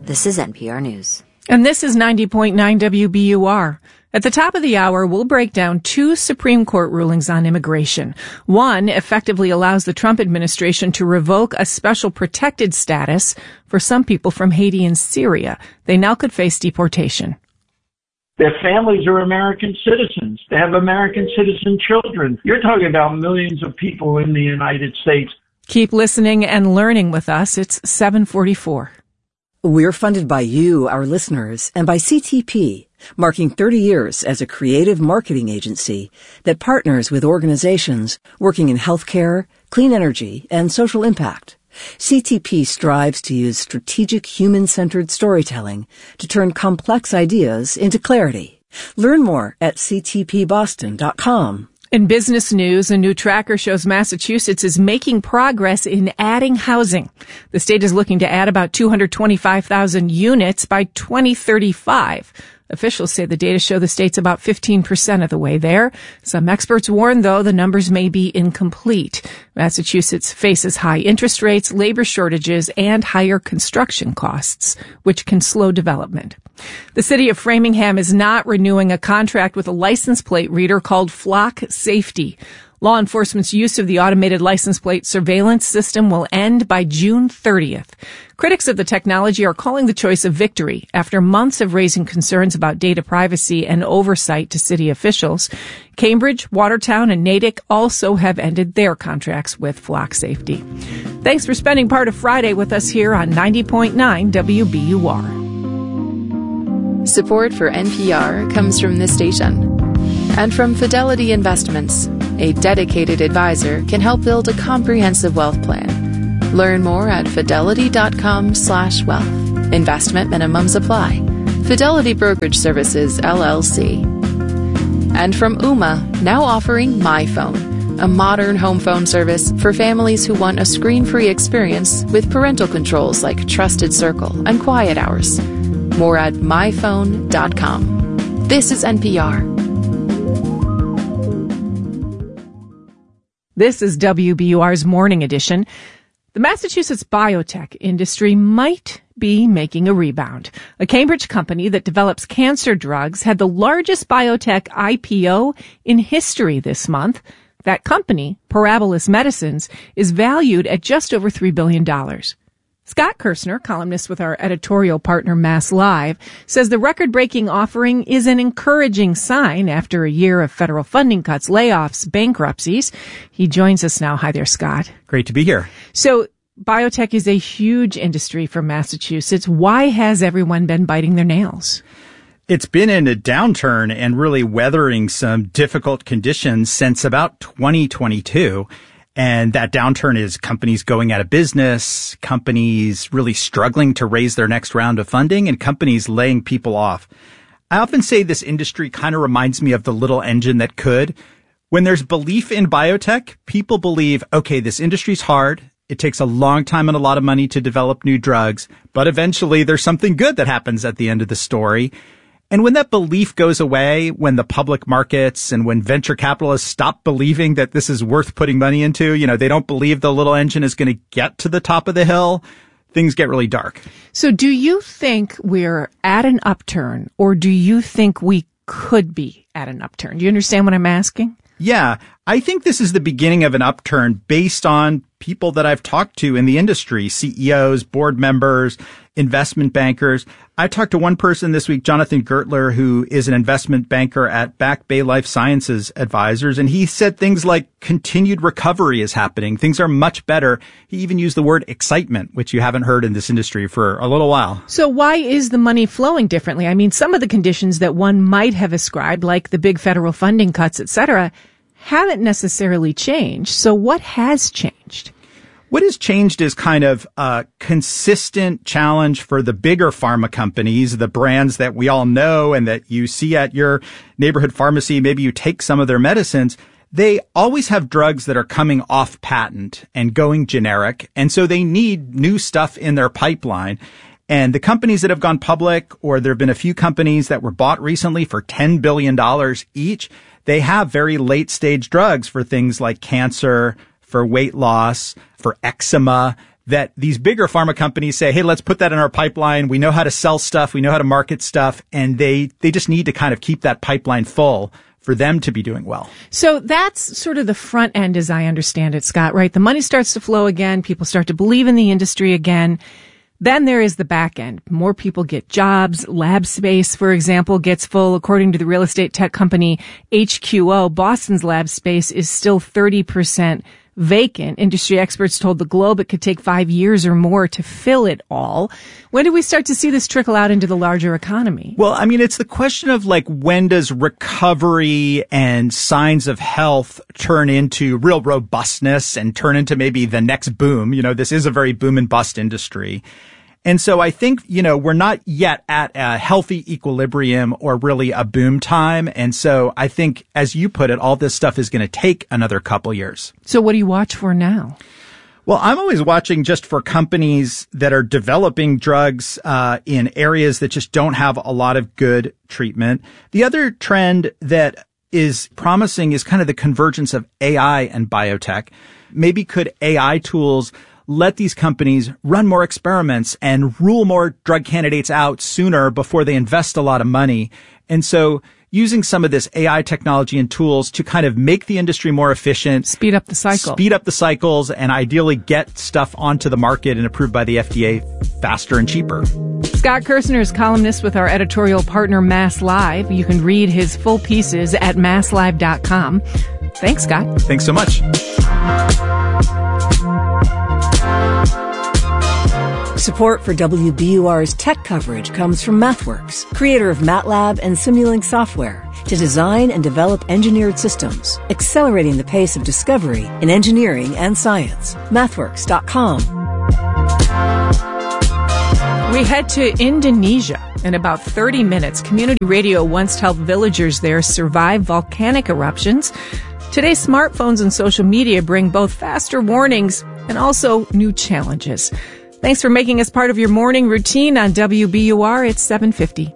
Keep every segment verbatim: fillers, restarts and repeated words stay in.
This is N P R News. And this is ninety point nine W B U R. At the top of the hour, we'll break down two Supreme Court rulings on immigration. One effectively allows the Trump administration to revoke a special protected status for some people from Haiti and Syria. They now could face deportation. Their families are American citizens. They have American citizen children. You're talking about millions of people in the United States. Keep listening and learning with us. It's seven forty-four. We're funded by you, our listeners, and by C T P, marking thirty years as a creative marketing agency that partners with organizations working in healthcare, clean energy, and social impact. C T P strives to use strategic human-centered storytelling to turn complex ideas into clarity. Learn more at c t p boston dot com. In business news, a new tracker shows Massachusetts is making progress in adding housing. The state is looking to add about two hundred twenty-five thousand units by twenty thirty-five. Officials say the data show the state's about fifteen percent of the way there. Some experts warn, though, the numbers may be incomplete. Massachusetts faces high interest rates, labor shortages, and higher construction costs, which can slow development. The city of Framingham is not renewing a contract with a license plate reader called Flock Safety. Law enforcement's use of the automated license plate surveillance system will end by June thirtieth. Critics of the technology are calling the choice a victory after months of raising concerns about data privacy and oversight to city officials. Cambridge, Watertown, and Natick also have ended their contracts with Flock Safety. Thanks for spending part of Friday with us here on ninety point nine W B U R. Support for N P R comes from this station and from Fidelity Investments. A dedicated advisor can help build a comprehensive wealth plan. Learn more at fidelity.com slash wealth. Investment minimums apply. Fidelity Brokerage Services, L L C. And from Ooma, now offering MyPhone, a modern home phone service for families who want a screen-free experience with parental controls like Trusted Circle and Quiet Hours. More at my phone dot com. This is N P R. This is W B U R's Morning Edition. The Massachusetts biotech industry might be making a rebound. A Cambridge company that develops cancer drugs had the largest biotech I P O in history this month. That company, Parabolis Medicines, is valued at just over three billion dollars. Scott Kirsner, columnist with our editorial partner Mass Live, says the record-breaking offering is an encouraging sign after a year of federal funding cuts, layoffs, bankruptcies. He joins us now. Hi there, Scott. Great to be here. So biotech is a huge industry for Massachusetts. Why has everyone been biting their nails? It's been in a downturn and really weathering some difficult conditions since about twenty twenty-two. And that downturn is companies going out of business, companies really struggling to raise their next round of funding, and companies laying people off. I often say this industry kind of reminds me of the little engine that could. When there's belief in biotech, people believe, okay, this industry's hard. It takes a long time and a lot of money to develop new drugs, but eventually there's something good that happens at the end of the story. And when that belief goes away, when the public markets and when venture capitalists stop believing that this is worth putting money into, you know, they don't believe the little engine is going to get to the top of the hill, things get really dark. So do you think we're at an upturn, or do you think we could be at an upturn? Do you understand what I'm asking? Yeah, I think this is the beginning of an upturn based on people that I've talked to in the industry, C E Os, board members, investment bankers. I talked to one person this week, Jonathan Gertler, who is an investment banker at Back Bay Life Sciences Advisors, and he said things like continued recovery is happening. Things are much better. He even used the word excitement, which you haven't heard in this industry for a little while. So why is the money flowing differently? I mean, some of the conditions that one might have ascribed, like the big federal funding cuts, et cetera, haven't necessarily changed. So what has changed? What has changed is kind of a consistent challenge for the bigger pharma companies, the brands that we all know and that you see at your neighborhood pharmacy. Maybe you take some of their medicines. They always have drugs that are coming off patent and going generic. And so they need new stuff in their pipeline. And the companies that have gone public, or there have been a few companies that were bought recently for ten billion dollars each, they have very late stage drugs for things like cancer, for weight loss, for eczema, that these bigger pharma companies say, hey, let's put that in our pipeline. We know how to sell stuff. We know how to market stuff. And they, they just need to kind of keep that pipeline full for them to be doing well. So that's sort of the front end, as I understand it, Scott, right? The money starts to flow again. People start to believe in the industry again. Then there is the back end. More people get jobs. Lab space, for example, gets full. According to the real estate tech company H Q O, Boston's lab space is still thirty percent vacant. Industry experts told The Globe it could take five years or more to fill it all. When do we start to see this trickle out into the larger economy? Well, I mean, it's the question of like, when does recovery and signs of health turn into real robustness and turn into maybe the next boom? You know, this is a very boom and bust industry. And so I think, you know, we're not yet at a healthy equilibrium or really a boom time. And so I think, as you put it, all this stuff is going to take another couple years. So what do you watch for now? Well, I'm always watching just for companies that are developing drugs uh in areas that just don't have a lot of good treatment. The other trend that is promising is kind of the convergence of A I and biotech. Maybe could A I tools let these companies run more experiments and rule more drug candidates out sooner before they invest a lot of money. And so using some of this A I technology and tools to kind of make the industry more efficient. Speed up the cycle. Speed up the cycles and ideally get stuff onto the market and approved by the F D A faster and cheaper. Scott Kirsner is columnist with our editorial partner Mass Live. You can read his full pieces at mass live dot com. Thanks, Scott. Thanks so much. Support for W B U R's tech coverage comes from MathWorks, creator of MATLAB and Simulink software, to design and develop engineered systems, accelerating the pace of discovery in engineering and science. mathworks dot com. We head to Indonesia. In about thirty minutes, community radio once helped villagers there survive volcanic eruptions. Today, smartphones and social media bring both faster warnings and also new challenges. Thanks for making us part of your morning routine on W B U R. It's seven fifty.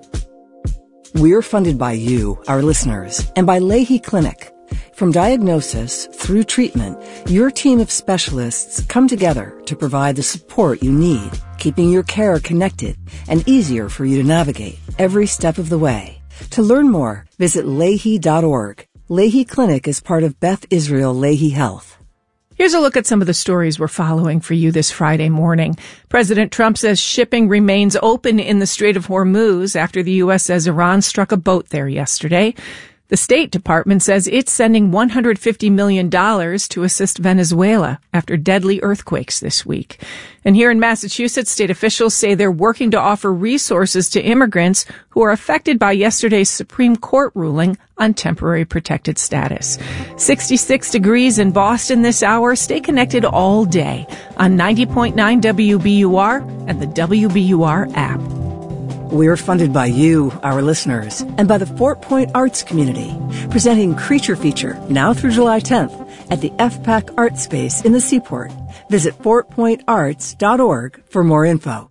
We're funded by you, our listeners, and by Leahy Clinic. From diagnosis through treatment, your team of specialists come together to provide the support you need, keeping your care connected and easier for you to navigate every step of the way. To learn more, visit leahy dot org. Leahy Clinic is part of Beth Israel Leahy Health. Here's a look at some of the stories we're following for you this Friday morning. President Trump says shipping remains open in the Strait of Hormuz after the U S says Iran struck a boat there yesterday. The State Department says it's sending one hundred fifty million dollars to assist Venezuela after deadly earthquakes this week. And here in Massachusetts, state officials say they're working to offer resources to immigrants who are affected by yesterday's Supreme Court ruling on temporary protected status. sixty-six degrees in Boston this hour. Stay connected all day on ninety point nine W B U R and the W B U R app. We're funded by you, our listeners, and by the Fort Point Arts Community, presenting Creature Feature now through July tenth at the F PAC Art Space in the Seaport. Visit fort point arts dot org for more info.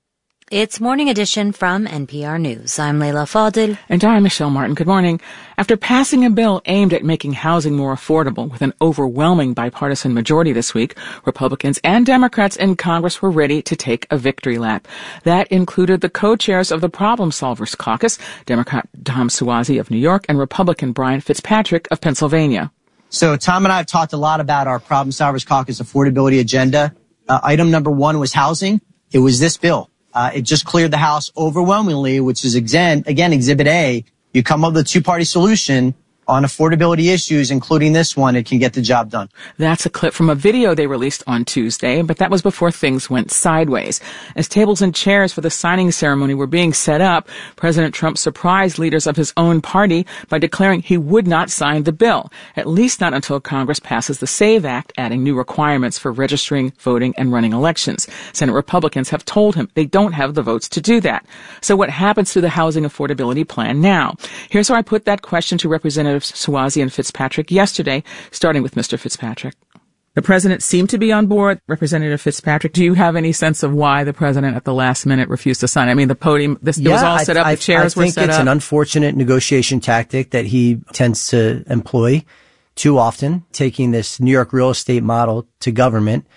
It's Morning Edition from N P R News. I'm Leila Fadil. And I'm Michelle Martin. Good morning. After passing a bill aimed at making housing more affordable with an overwhelming bipartisan majority this week, Republicans and Democrats in Congress were ready to take a victory lap. That included the co-chairs of the Problem Solvers Caucus, Democrat Tom Suozzi of New York and Republican Brian Fitzpatrick of Pennsylvania. So Tom and I have talked a lot about our Problem Solvers Caucus affordability agenda. Uh, item number one was housing. It was this bill. Uh, it just cleared the House overwhelmingly, which is, again, again, Exhibit A. You come up with a two-party solution on affordability issues, including this one, it can get the job done. That's a clip from a video they released on Tuesday, but that was before things went sideways. As tables and chairs for the signing ceremony were being set up, President Trump surprised leaders of his own party by declaring he would not sign the bill, at least not until Congress passes the SAVE Act, adding new requirements for registering, voting, and running elections. Senate Republicans have told him they don't have the votes to do that. So what happens to the housing affordability plan now? Here's how I put that question to Representative Suozzi and Fitzpatrick yesterday, starting with Mister Fitzpatrick. The president seemed to be on board. Representative Fitzpatrick, do you have any sense of why the president at the last minute refused to sign? I mean, the podium, this yeah, was all set up, I, the chairs I were set up. I think it's an unfortunate negotiation tactic that he tends to employ too often, taking this New York real estate model to government.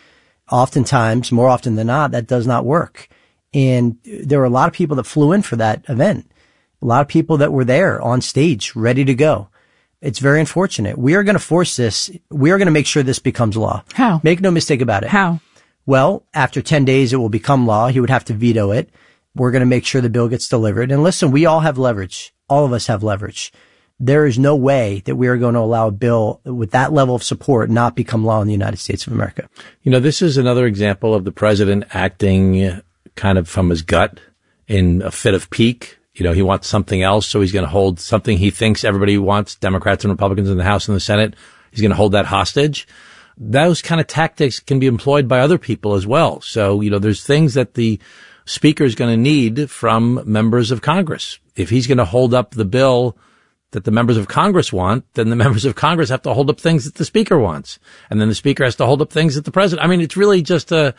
oftentimes, more often than not, that does not work. And there were a lot of people that flew in for that event. A lot of people that were there on stage, ready to go. It's very unfortunate. We are going to force this. We are going to make sure this becomes law. How? Make no mistake about it. How? Well, after ten days, it will become law. He would have to veto it. We're going to make sure the bill gets delivered. And listen, we all have leverage. All of us have leverage. There is no way that we are going to allow a bill with that level of support not become law in the United States of America. You know, this is another example of the president acting kind of from his gut in a fit of pique. You know, he wants something else, so he's going to hold something he thinks everybody wants, Democrats and Republicans in the House and the Senate. He's going to hold that hostage. Those kind of tactics can be employed by other people as well. So, you know, there's things that the speaker is going to need from members of Congress. If he's going to hold up the bill that the members of Congress want, then the members of Congress have to hold up things that the speaker wants. And then the speaker has to hold up things that the president. I mean, it's really just a,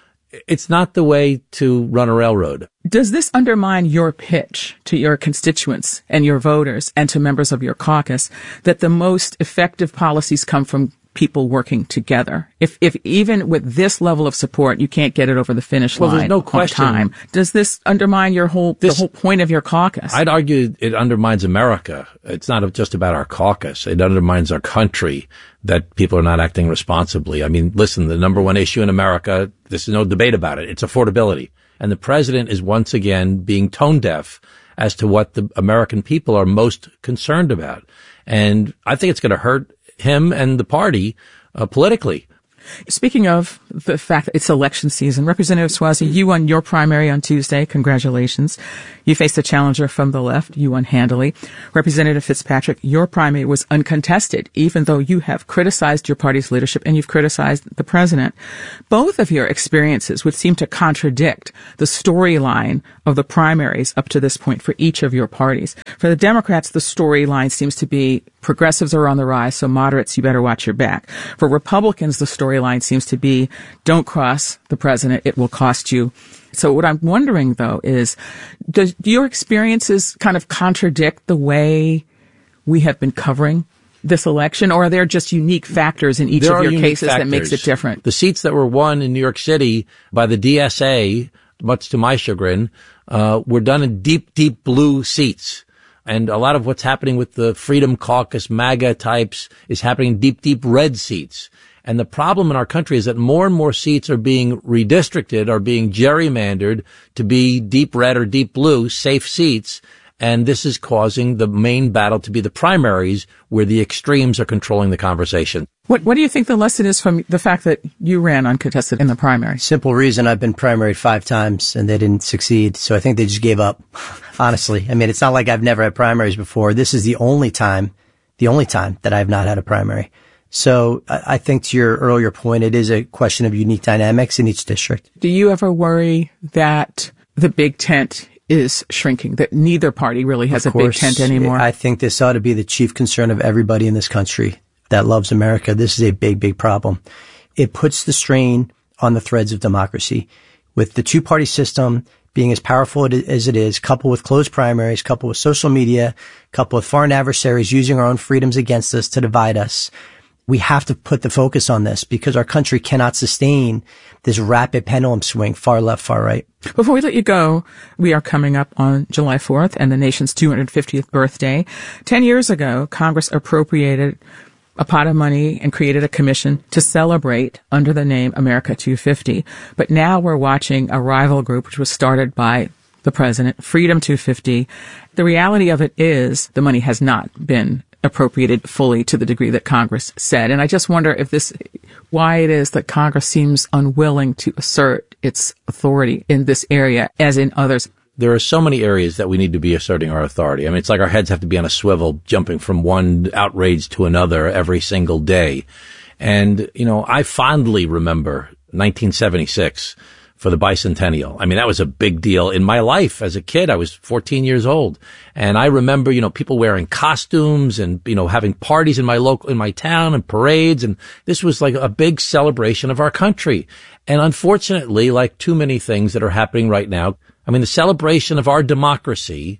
it's not the way to run a railroad. Does this undermine your pitch to your constituents and your voters and to members of your caucus that the most effective policies come from people working together? If, if even with this level of support, you can't get it over the finish well, line there's no question. on time, does this undermine your whole, this, the whole point of your caucus? I'd argue it undermines America. It's not just about our caucus. It undermines our country that people are not acting responsibly. I mean, listen, the number one issue in America, there's no debate about it. It's affordability. And the president is once again being tone deaf as to what the American people are most concerned about. And I think it's going to hurt him and the party uh, politically. Speaking of the fact that it's election season, Representative Suozzi, you won your primary on Tuesday. Congratulations. You faced a challenger from the left. You won handily. Representative Fitzpatrick, your primary was uncontested, even though you have criticized your party's leadership and you've criticized the president. Both of your experiences would seem to contradict the storyline of the primaries up to this point for each of your parties. For the Democrats, the storyline seems to be progressives are on the rise, so moderates, you better watch your back. For Republicans, the storyline seems to be don't cross the president, it will cost you. So what I'm wondering, though, is does, do your experiences kind of contradict the way we have been covering this election, or are there just unique factors in each there of your cases factors. that makes it different? The seats that were won in New York City by the D S A, much to my chagrin, uh, were done in deep, deep blue seats. And a lot of what's happening with the Freedom Caucus MAGA types is happening in deep, deep red seats. And the problem in our country is that more and more seats are being redistricted, are being gerrymandered to be deep red or deep blue, safe seats. And this is causing the main battle to be the primaries, where the extremes are controlling the conversation. What, what do you think the lesson is from the fact that you ran uncontested in the primary? Simple reason. I've been primaried five times and they didn't succeed. So I think they just gave up. Honestly. I mean, it's not like I've never had primaries before. This is the only time, the only time that I've not had a primary. So I think to your earlier point, it is a question of unique dynamics in each district. Do you ever worry that the big tent is shrinking, that neither party really has of a course, big tent anymore? I think this ought to be the chief concern of everybody in this country that loves America. This is a big, big problem. It puts the strain on the threads of democracy. With the two-party system being as powerful as it is, coupled with closed primaries, coupled with social media, coupled with foreign adversaries using our own freedoms against us to divide us, we have to put the focus on this because our country cannot sustain this rapid pendulum swing, far left, far right. Before we let you go, we are coming up on July fourth and the nation's two hundred fiftieth birthday. Ten years ago, Congress appropriated a pot of money and created a commission to celebrate under the name America two fifty. But now we're watching a rival group, which was started by the president, Freedom two fifty. The reality of it is the money has not been appropriated fully to the degree that Congress said. And I just wonder if this, why it is that Congress seems unwilling to assert its authority in this area as in others. There are so many areas that we need to be asserting our authority. I mean, it's like our heads have to be on a swivel, jumping from one outrage to another every single day. And, you know, I fondly remember nineteen seventy-six for the bicentennial. I mean, that was a big deal in my life as a kid. I was fourteen years old. And I remember, you know, people wearing costumes and, you know, having parties in my local, in my town and parades. And this was like a big celebration of our country. And unfortunately, like too many things that are happening right now, I mean, the celebration of our democracy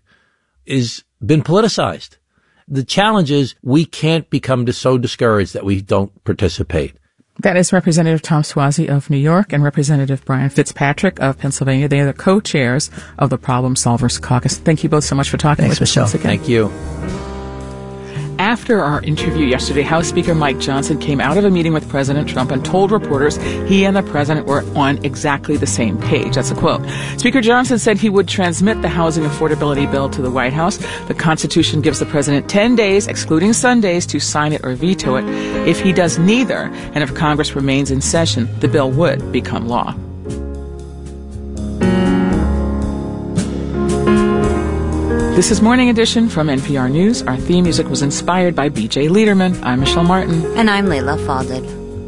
is been politicized. The challenge is we can't become so discouraged that we don't participate. That is Representative Tom Suozzi of New York and Representative Brian Fitzpatrick of Pennsylvania. They are the co-chairs of the Problem Solvers Caucus. Thank you both so much for talking Thanks, with us once again. Thank you. After our interview yesterday, House Speaker Mike Johnson came out of a meeting with President Trump and told reporters he and the president were on exactly the same page. That's a quote. Speaker Johnson said he would transmit the housing affordability bill to the White House. The Constitution gives the president ten days, excluding Sundays, to sign it or veto it. If he does neither, and if Congress remains in session, the bill would become law. This is Morning Edition from N P R News. Our theme music was inspired by B J Liederman. I'm Michelle Martin. And I'm Leila Fadel.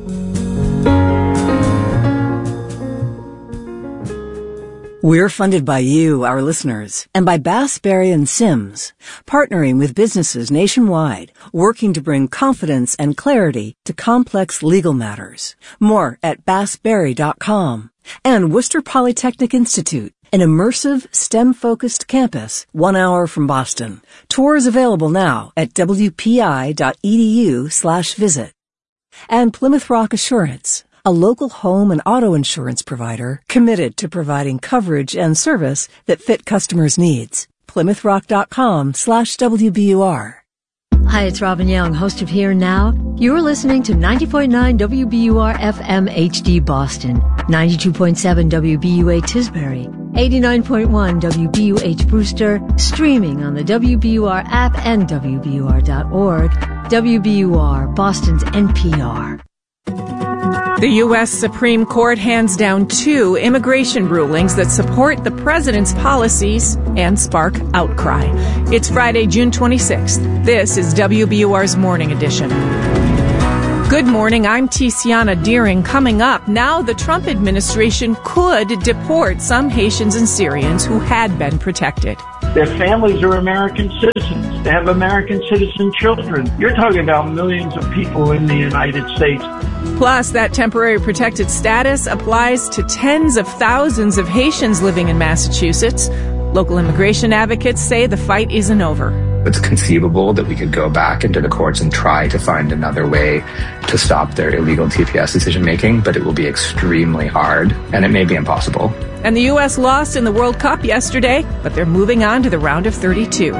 We're funded by you, our listeners, and by Bass, Berry and Sims, partnering with businesses nationwide, working to bring confidence and clarity to complex legal matters. More at bass berry dot com. And Worcester Polytechnic Institute, an immersive, STEM-focused campus one hour from Boston. Tours available now at w p i dot e d u slash visit. And Plymouth Rock Assurance, a local home and auto insurance provider committed to providing coverage and service that fit customers' needs. plymouth rock dot com slash w b u r. Hi, it's Robin Young, host of Here Now. You're listening to ninety point nine W B U R F M H D Boston, ninety-two point seven W B U A Tisbury, eighty-nine point one W B U H Brewster, streaming on the W B U R app and W B U R dot org. W B U R, Boston's N P R. The U S Supreme Court hands down two immigration rulings that support the president's policies and spark outcry. It's Friday, June twenty-sixth. This is W B U R's Morning Edition. Good morning, I'm Tiziana Deering. Coming up, now the Trump administration could deport some Haitians and Syrians who had been protected. Their families are American citizens. They have American citizen children. You're talking about millions of people in the United States. Plus, that temporary protected status applies to tens of thousands of Haitians living in Massachusetts. Local immigration advocates say the fight isn't over. It's conceivable that we could go back into the courts and try to find another way to stop their illegal T P S decision-making, but it will be extremely hard, and it may be impossible. And the U S lost in the World Cup yesterday, but they're moving on to the round of thirty-two.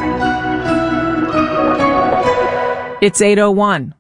It's eight oh one.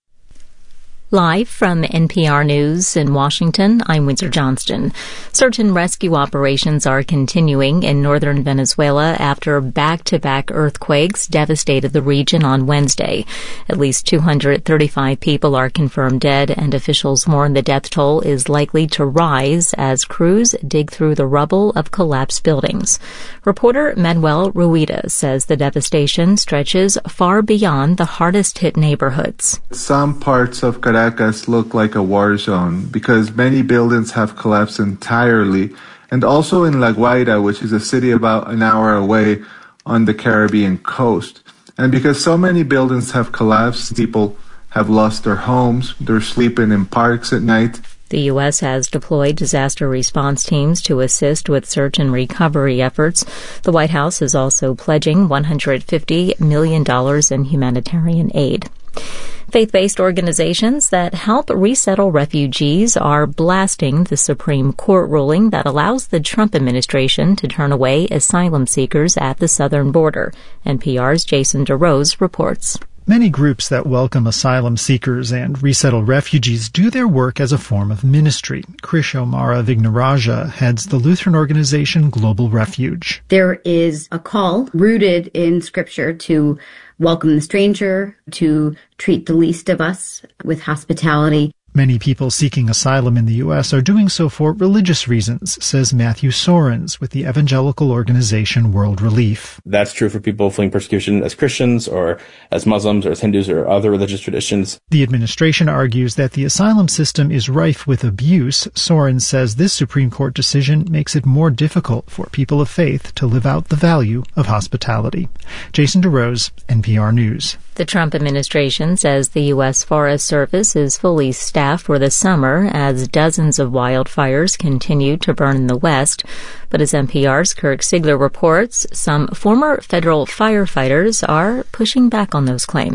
Live from N P R News in Washington, I'm Windsor Johnston. Search and rescue operations are continuing in northern Venezuela after back-to-back earthquakes devastated the region on Wednesday. At least two hundred thirty-five people are confirmed dead, and officials warn the death toll is likely to rise as crews dig through the rubble of collapsed buildings. Reporter Manuel Rueda says the devastation stretches far beyond the hardest-hit neighborhoods. Some parts of Caracas look like a war zone because many buildings have collapsed entirely, and also in La Guaira, which is a city about an hour away on the Caribbean coast. And because so many buildings have collapsed, people have lost their homes, they're sleeping in parks at night. The U S has deployed disaster response teams to assist with search and recovery efforts. The White House is also pledging one hundred fifty million dollars in humanitarian aid. Faith-based organizations that help resettle refugees are blasting the Supreme Court ruling that allows the Trump administration to turn away asylum seekers at the southern border. N P R's Jason DeRose reports. Many groups that welcome asylum seekers and resettle refugees do their work as a form of ministry. Krish O'Mara Vignaraja heads the Lutheran organization Global Refuge. There is a call rooted in Scripture to welcome the stranger, to treat the least of us with hospitality. Many people seeking asylum in the U S are doing so for religious reasons, says Matthew Sorens with the evangelical organization World Relief. That's true for people fleeing persecution as Christians or as Muslims or as Hindus or other religious traditions. The administration argues that the asylum system is rife with abuse. Sorens says this Supreme Court decision makes it more difficult for people of faith to live out the value of hospitality. Jason DeRose, N P R News. The Trump administration says the U S Forest Service is fully staffed for the summer as dozens of wildfires continue to burn in the West. But as N P R's Kirk Siegler reports, some former federal firefighters are pushing back on those claims.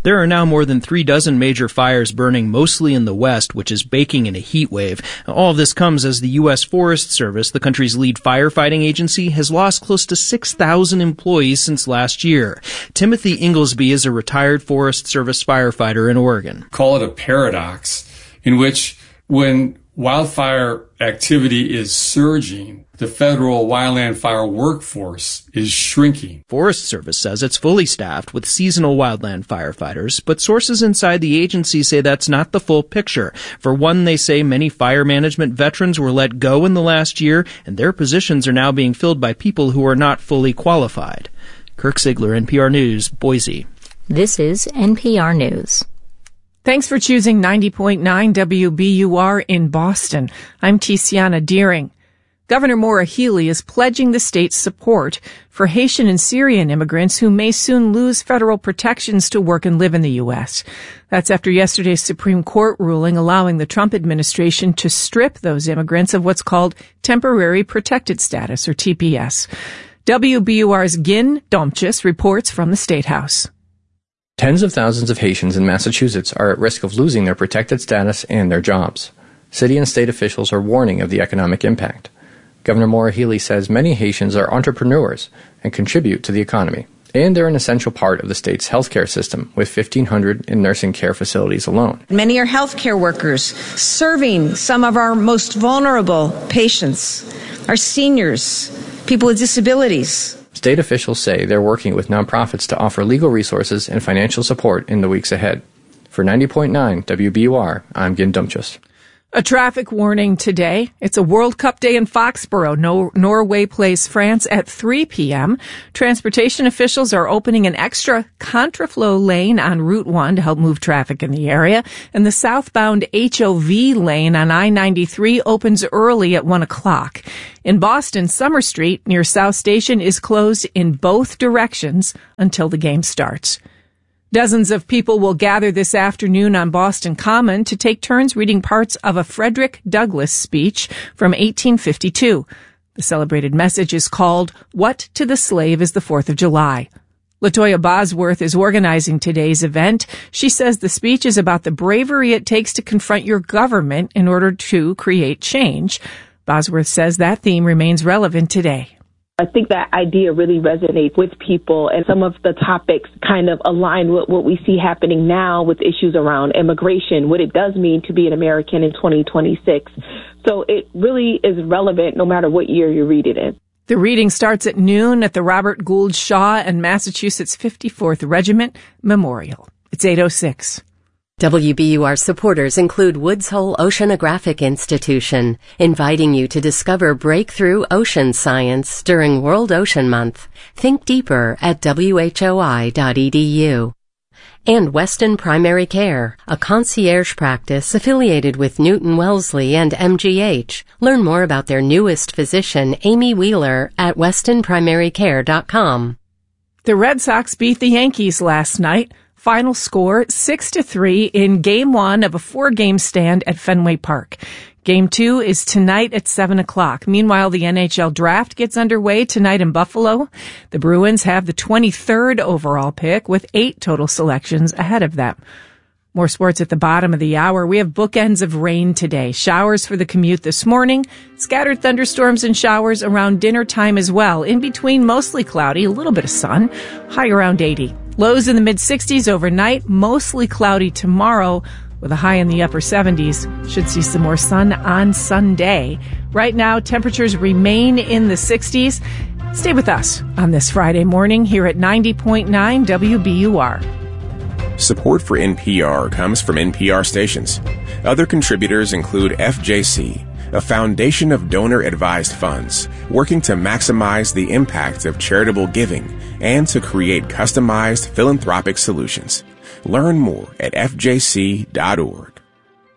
There are now more than three dozen major fires burning, mostly in the West, which is baking in a heat wave. All of this comes as the U S Forest Service, the country's lead firefighting agency, has lost close to six thousand employees since last year. Timothy Inglesby is a retired Forest Service firefighter in Oregon. Call it a paradox in which when wildfire activity is surging, the federal wildland fire workforce is shrinking. Forest Service says it's fully staffed with seasonal wildland firefighters, but sources inside the agency say that's not the full picture. For one, they say many fire management veterans were let go in the last year, and their positions are now being filled by people who are not fully qualified. Kirk Ziegler, N P R News, Boise. This is N P R News. Thanks for choosing ninety point nine W B U R in Boston. I'm Tiziana Deering. Governor Maura Healey is pledging the state's support for Haitian and Syrian immigrants who may soon lose federal protections to work and live in the U S. That's after yesterday's Supreme Court ruling allowing the Trump administration to strip those immigrants of what's called temporary protected status, or T P S. W B U R's Gin Domchus reports from the State House. Tens of thousands of Haitians in Massachusetts are at risk of losing their protected status and their jobs. City and state officials are warning of the economic impact. Governor Maura Healey says many Haitians are entrepreneurs and contribute to the economy, and they're an essential part of the state's healthcare system, with fifteen hundred in nursing care facilities alone. Many are healthcare workers, serving some of our most vulnerable patients, our seniors, people with disabilities. State officials say they're working with nonprofits to offer legal resources and financial support in the weeks ahead. For ninety point nine W B U R, I'm Gin Dumchus. A traffic warning today. It's a World Cup day in Foxborough. No, Norway plays France at three p.m. Transportation officials are opening an extra contraflow lane on Route one to help move traffic in the area. And the southbound H O V lane on I ninety-three opens early at one o'clock. In Boston, Summer Street near South Station is closed in both directions until the game starts. Dozens of people will gather this afternoon on Boston Common to take turns reading parts of a Frederick Douglass speech from eighteen fifty-two. The celebrated message is called "What to the Slave is the Fourth of July." Latoya Bosworth is organizing today's event. She says the speech is about the bravery it takes to confront your government in order to create change. Bosworth says that theme remains relevant today. I think that idea really resonates with people, and some of the topics kind of align with what we see happening now with issues around immigration, what it does mean to be an American in twenty twenty-six. So it really is relevant no matter what year you read it in. The reading starts at noon at the Robert Gould Shaw and Massachusetts fifty-fourth Regiment Memorial. It's eight oh six. W B U R supporters include Woods Hole Oceanographic Institution, inviting you to discover breakthrough ocean science during World Ocean Month. Think deeper at W H O I dot E D U. And Weston Primary Care, a concierge practice affiliated with Newton Wellesley and M G H. Learn more about their newest physician, Amy Wheeler, at weston primary care dot com. The Red Sox beat the Yankees last night. Final score, six to three in game one of a four-game stand at Fenway Park. Game two is tonight at seven o'clock. Meanwhile, the N H L draft gets underway tonight in Buffalo. The Bruins have the twenty-third overall pick with eight total selections ahead of them. More sports at the bottom of the hour. We have bookends of rain today. Showers for the commute this morning. Scattered thunderstorms and showers around dinner time as well. In between, mostly cloudy, a little bit of sun. High around eighty. Lows in the mid-sixties overnight. Mostly cloudy tomorrow with a high in the upper seventies. Should see some more sun on Sunday. Right now, temperatures remain in the sixties. Stay with us on this Friday morning here at ninety point nine W B U R. Support for N P R comes from N P R stations. Other contributors include F J C, a foundation of donor-advised funds working to maximize the impact of charitable giving and to create customized philanthropic solutions. Learn more at F J C dot org.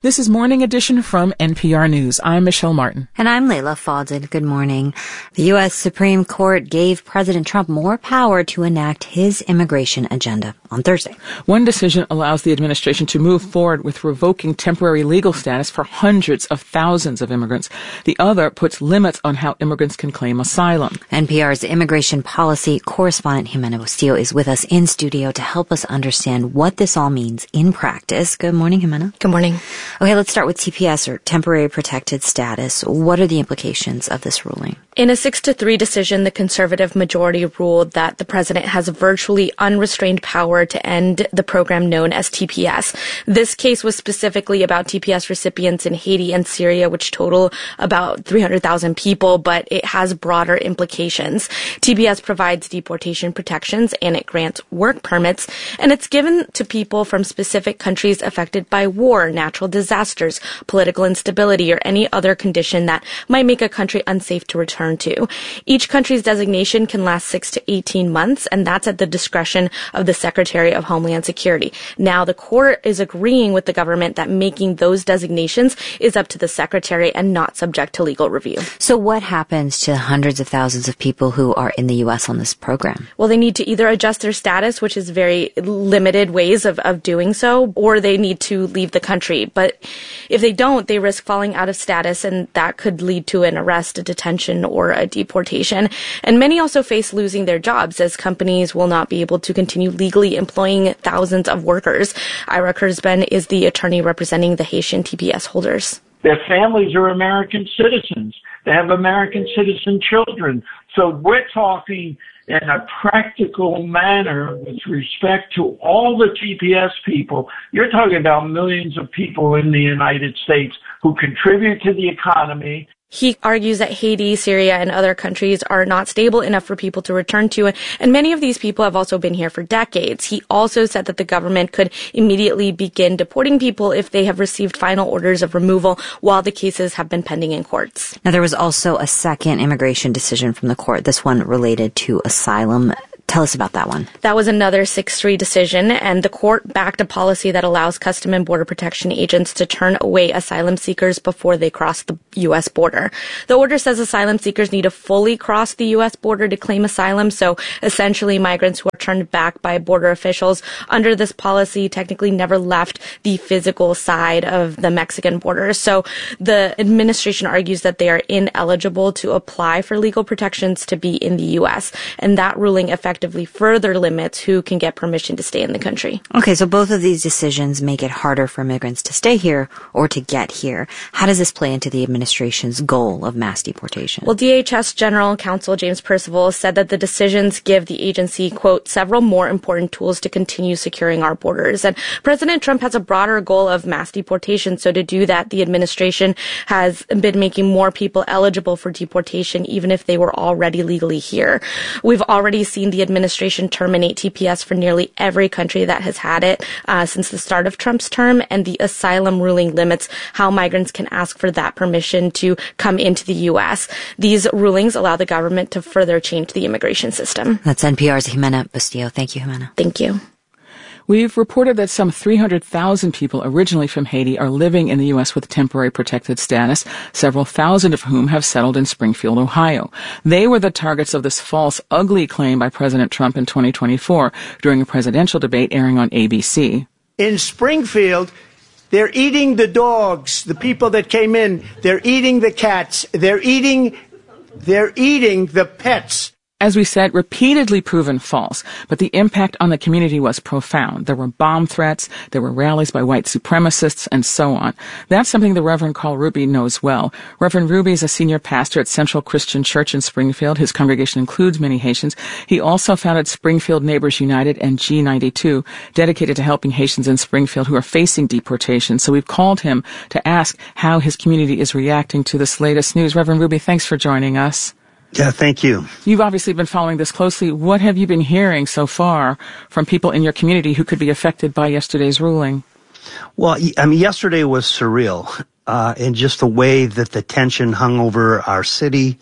This is Morning Edition from N P R News. I'm Michelle Martin. And I'm Layla Fadel. Good morning. The U S Supreme Court gave President Trump more power to enact his immigration agenda on Thursday. One decision allows the administration to move forward with revoking temporary legal status for hundreds of thousands of immigrants. The other puts limits on how immigrants can claim asylum. N P R's immigration policy correspondent Jimena Bustillo is with us in studio to help us understand what this all means in practice. Good morning, Jimena. Good morning. Okay, let's start with T P S, or Temporary Protected Status. What are the implications of this ruling? In a six to three decision, the conservative majority ruled that the president has virtually unrestrained power to end the program known as T P S. This case was specifically about T P S recipients in Haiti and Syria, which total about three hundred thousand people, but it has broader implications. T P S provides deportation protections and it grants work permits, and it's given to people from specific countries affected by war, natural disasters, political instability, or any other condition that might make a country unsafe to return to. Each country's designation can last six to eighteen months, and that's at the discretion of the Secretary of Homeland Security. Now, the court is agreeing with the government that making those designations is up to the Secretary and not subject to legal review. So what happens to hundreds of thousands of people who are in the U S on this program? Well, they need to either adjust their status, which is very limited ways of, of doing so, or they need to leave the country. But if they don't, they risk falling out of status, and that could lead to an arrest, a detention, or a deportation. And many also face losing their jobs, as companies will not be able to continue legally employing thousands of workers. Ira Kurzban is the attorney representing the Haitian T P S holders. Their families are American citizens. They have American citizen children. So we're talking in a practical manner with respect to all the T P S people. You're talking about millions of people in the United States who contribute to the economy. He argues that Haiti, Syria, and other countries are not stable enough for people to return to, and many of these people have also been here for decades. He also said that the government could immediately begin deporting people if they have received final orders of removal while the cases have been pending in courts. Now, there was also a second immigration decision from the court, this one related to asylum. Tell us about that one. That was another six three decision, and the court backed a policy that allows Custom and Border Protection agents to turn away asylum seekers before they cross the U S border. The order says asylum seekers need to fully cross the U S border to claim asylum, so essentially migrants who are turned back by border officials under this policy technically never left the physical side of the Mexican border. So the administration argues that they are ineligible to apply for legal protections to be in the U S, and that ruling affects further limits who can get permission to stay in the country. Okay, so both of these decisions make it harder for immigrants to stay here or to get here. How does this play into the administration's goal of mass deportation? Well, D H S General Counsel James Percival said that the decisions give the agency, quote, several more important tools to continue securing our borders. And President Trump has a broader goal of mass deportation. So to do that, the administration has been making more people eligible for deportation, even if they were already legally here. We've already seen the administration terminate T P S for nearly every country that has had it uh, since the start of Trump's term, and the asylum ruling limits how migrants can ask for that permission to come into the U S. These rulings allow the government to further change the immigration system. That's N P R's Jimena Bustillo. Thank you, Jimena. Thank you. We've reported that some three hundred thousand people originally from Haiti are living in the U S with temporary protected status, several thousand of whom have settled in Springfield, Ohio. They were the targets of this false, ugly claim by President Trump in twenty twenty-four during a presidential debate airing on A B C. In Springfield, they're eating the dogs, the people that came in. They're eating the cats. They're eating, they're eating the pets. As we said, repeatedly proven false, but the impact on the community was profound. There were bomb threats, there were rallies by white supremacists, and so on. That's something the Reverend Carl Ruby knows well. Reverend Ruby is a senior pastor at Central Christian Church in Springfield. His congregation includes many Haitians. He also founded Springfield Neighbors United and G ninety-two, dedicated to helping Haitians in Springfield who are facing deportation. So we've called him to ask how his community is reacting to this latest news. Reverend Ruby, thanks for joining us. Yeah, thank you. You've obviously been following this closely. What have you been hearing so far from people in your community who could be affected by yesterday's ruling? Well, I mean, yesterday was surreal, uh, in just the way that the tension hung over our city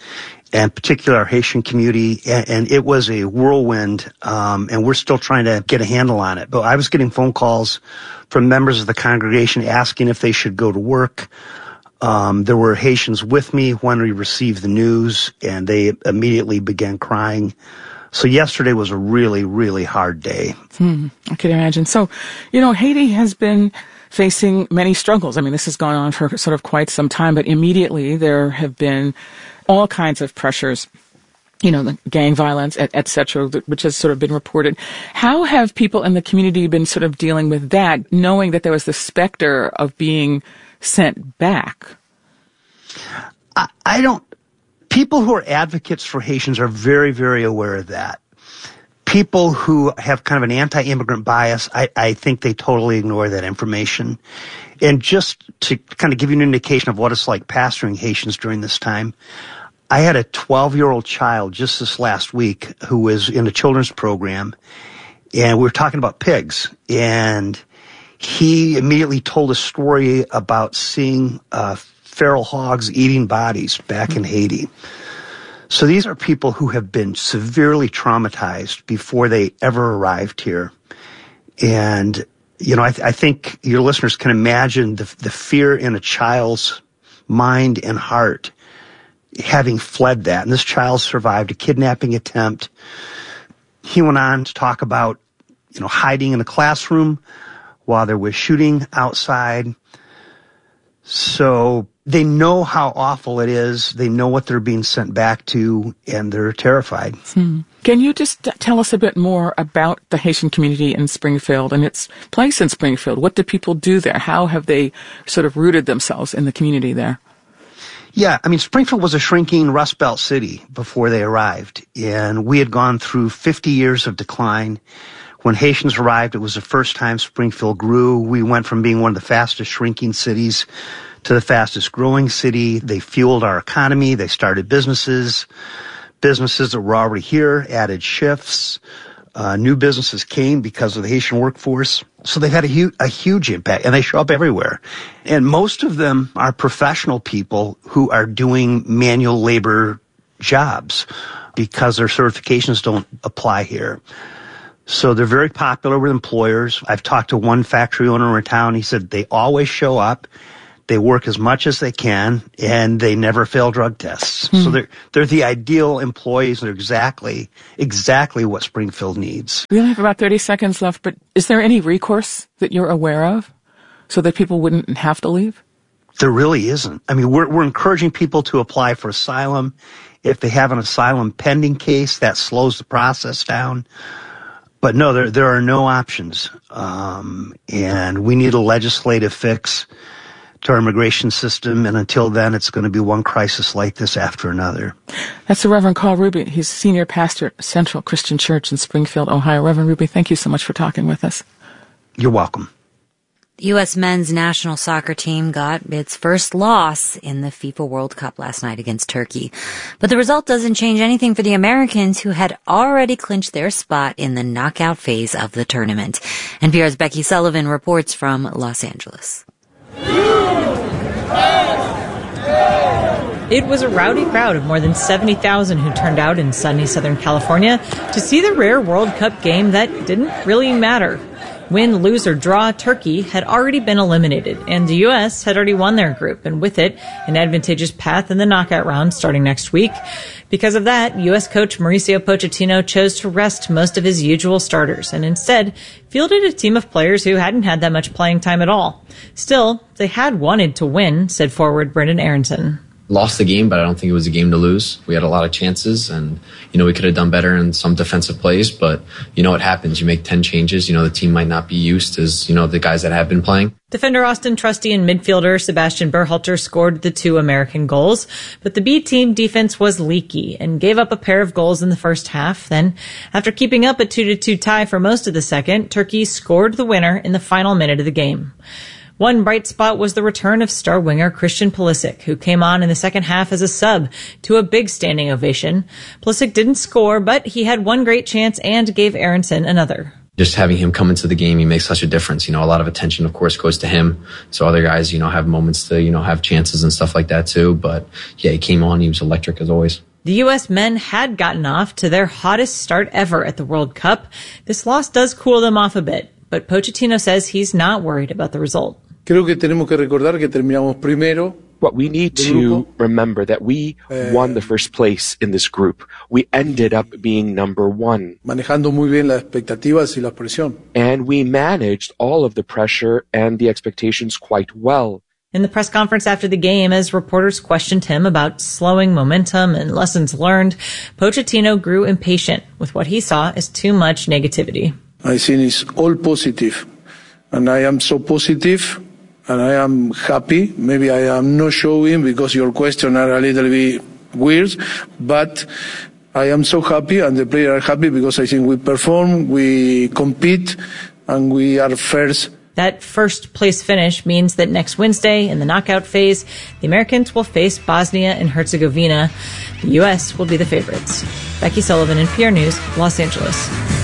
and particularly our Haitian community, and, and it was a whirlwind, um, and we're still trying to get a handle on it. But I was getting phone calls from members of the congregation asking if they should go to work. Um, there were Haitians with me when we received the news, and they immediately began crying. So yesterday was a really, really hard day. Hmm, I can imagine. So, you know, Haiti has been facing many struggles. I mean, this has gone on for sort of quite some time, but immediately there have been all kinds of pressures, you know, the gang violence, et, et cetera, which has sort of been reported. How have people in the community been sort of dealing with that, knowing that there was the specter of being sent back? I, I don't, people who are advocates for Haitians are very, very aware of that. People who have kind of an anti-immigrant bias, I, I think they totally ignore that information. And just to kind of give you an indication of what it's like pastoring Haitians during this time, I had a twelve-year-old child just this last week who was in a children's program, and we were talking about pigs, and he immediately told a story about seeing uh, feral hogs eating bodies back in Haiti. So these are people who have been severely traumatized before they ever arrived here. And, you know, I, th- I think your listeners can imagine the, the fear in a child's mind and heart having fled that. And this child survived a kidnapping attempt. He went on to talk about, you know, hiding in a classroom while there was shooting outside. So they know how awful it is. They know what they're being sent back to, and they're terrified. Hmm. Can you just tell us a bit more about the Haitian community in Springfield and its place in Springfield? What do people do there? How have they sort of rooted themselves in the community there? Yeah, I mean, Springfield was a shrinking Rust Belt city before they arrived, and we had gone through fifty years of decline. When Haitians arrived, it was the first time Springfield grew. We went from being one of the fastest shrinking cities to the fastest growing city. They fueled our economy. They started businesses. Businesses that were already here added shifts. Uh, new businesses came because of the Haitian workforce. So they've had a, hu- a huge impact, and they show up everywhere. And most of them are professional people who are doing manual labor jobs because their certifications don't apply here. So they're very popular with employers. I've talked to one factory owner in town. He said they always show up. They work as much as they can, and they never fail drug tests. Hmm. So they're they're the ideal employees. They're exactly exactly what Springfield needs. We only have about thirty seconds left, but is there any recourse that you're aware of so that people wouldn't have to leave? There really isn't. I mean, we're we're encouraging people to apply for asylum. If they have an asylum pending case, that slows the process down. But no, there there are no options, um, and we need a legislative fix to our immigration system, and until then, it's going to be one crisis like this after another. That's the Reverend Carl Ruby. He's senior pastor at Central Christian Church in Springfield, Ohio. Reverend Ruby, thank you so much for talking with us. You're welcome. The U S men's national soccer team got its first loss in the FIFA World Cup last night against Turkey. But the result doesn't change anything for the Americans, who had already clinched their spot in the knockout phase of the tournament. N P R's Becky Sullivan reports from Los Angeles. It was a rowdy crowd of more than seventy thousand who turned out in sunny Southern California to see the rare World Cup game that didn't really matter. Win, lose, or draw, Turkey had already been eliminated, and the U S had already won their group, and with it, an advantageous path in the knockout round starting next week. Because of that, U S coach Mauricio Pochettino chose to rest most of his usual starters, and instead fielded a team of players who hadn't had that much playing time at all. Still, they had wanted to win, said forward Brendan Aronson. Lost the game, but I don't think it was a game to lose. We had a lot of chances, and, you know, we could have done better in some defensive plays, but, you know, it happens. You make ten changes. You know, the team might not be used as, you know, the guys that have been playing. Defender Austin Trusty and midfielder Sebastian Berhalter scored the two American goals, but the B team defense was leaky and gave up a pair of goals in the first half. Then, after keeping up a two to two tie for most of the second, Turkey scored the winner in the final minute of the game. One bright spot was the return of star winger Christian Pulisic, who came on in the second half as a sub to a big standing ovation. Pulisic didn't score, but he had one great chance and gave Aronson another. just having him come into the game, he makes such a difference. You know, a lot of attention, of course, goes to him. So other guys, you know, have moments to, you know, have chances and stuff like that too. But yeah, he came on. He was electric as always. The U S men had gotten off to their hottest start ever at the World Cup. This loss does cool them off a bit, but Pochettino says he's not worried about the result. Creo que tenemos que recordar que terminamos primero. But we need to remember that we won the first place in this group. We ended up being number one. Manejando muy bien las expectativas y la presión. And we managed all of the pressure and the expectations quite well. In the press conference after the game, as reporters questioned him about slowing momentum and lessons learned, Pochettino grew impatient with what he saw as too much negativity. I think it's all positive, and I am so positive, and I am happy. Maybe I am not showing because your questions are a little bit weird, but I am so happy, and the players are happy because I think we perform, we compete, and we are first. That first place finish means that next Wednesday in the knockout phase, the Americans will face Bosnia and Herzegovina. The U S will be the favorites. Becky Sullivan, N P R News, Los Angeles.